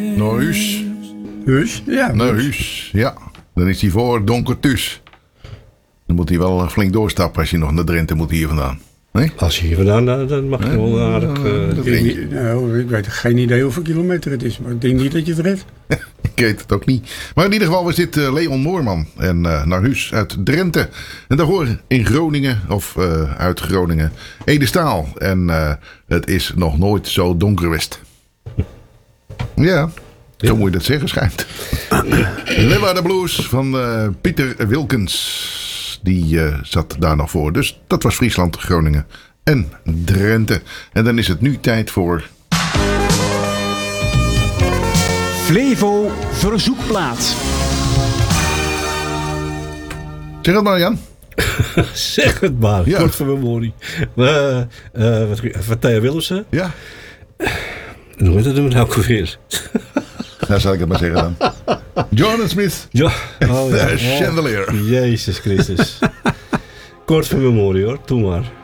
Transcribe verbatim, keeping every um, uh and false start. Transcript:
Naar huis. Huis? Ja. Naar huis, ja. Dan is hij voor donker thuis. Dan moet hij wel flink doorstappen als je nog naar Drenthe moet hier vandaan. Nee? Als je hier vandaan, dan, dan mag je Nee? wel aardig... Uh, Dat Ik, weet weet je. niet, nou, ik weet geen idee hoeveel kilometer het is, maar ik denk niet dat je het redt. Ik weet het ook niet. Maar in ieder geval was dit uh, Leon Moorman. En uh, naar huis uit Drenthe. En daar horen in Groningen, of uh, uit Groningen, Ede Staal. En uh, het is nog nooit zo donker geweest. Ja, zo ja. Moet je dat zeggen, schijnt. Leva de Blues van uh, Pieter Wilkens. Die uh, zat daar nog voor. Dus dat was Friesland, Groningen en Drenthe. En dan is het nu tijd voor... Flevo Verzoekplaat. Zeg het maar, Jan. Zeg het maar, Ja. kort van memorie. Uh, uh, wat, van Thea Willemsen. Ja, En hoe heet het nou ook weer? nou zal ik het maar zeggen dan. Jordan Smith. Ja, oh ja. Chandelier. Oh, Jezus Christus. Kort van memorie hoor, doe maar.